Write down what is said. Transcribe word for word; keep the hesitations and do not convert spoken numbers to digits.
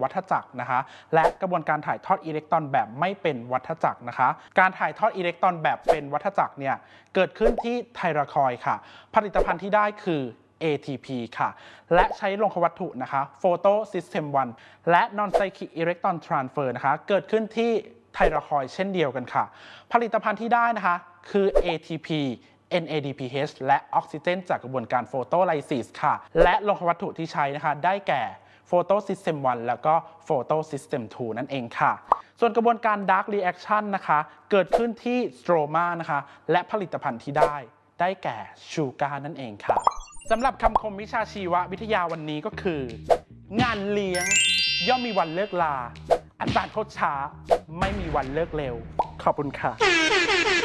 วัฏจักรนะคะและกระบวนการถ่ายทอดอิเล็กตรอนแบบไม่เป็นวัฏจักรนะคะการถ่ายทอดอิเล็กตรอนแบบเป็นวัฏจักรเนี่ยเกิดขึ้นที่ไทราคอยด์ค่ะผลิตภัณฑ์ที่ได้คือ เอ ที พี ค่ะและใช้โลหะวัตถุนะคะโฟโตซิสเต็มวันและ Non-cyclic Electron Transfer นะคะเกิดขึ้นที่ไทราคอยด์เช่นเดียวกันค่ะผลิตภัณฑ์ที่ได้นะคะคือ เอ ที พี เอ็น เอ ดี พี เอช และออกซิเจนจากกระบวนการโฟโตไลซิสค่ะและโลหะวัตถุที่ใช้นะคะได้แก่โฟโตซิสเต็มวันแล้วก็โฟโตซิสเต็มทูนั่นเองค่ะส่วนกระบวนการ Dark Reaction นะคะเกิดขึ้นที่สโตรมานะคะและผลิตภัณฑ์ที่ได้ได้แก่ชูการ์นั่นเองค่ะสำหรับคำคมวิชาชีววิทยาวันนี้ก็คืองานเลี้ยงย่อมมีวันเลิกลาอาจารย์โคตรช้าไม่มีวันเลิกเร็วขอบคุณค่ะ